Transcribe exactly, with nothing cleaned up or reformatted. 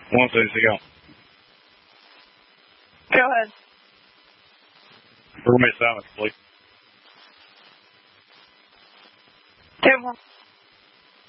One says to go. Go ahead. Roommate silence, please. Ten one.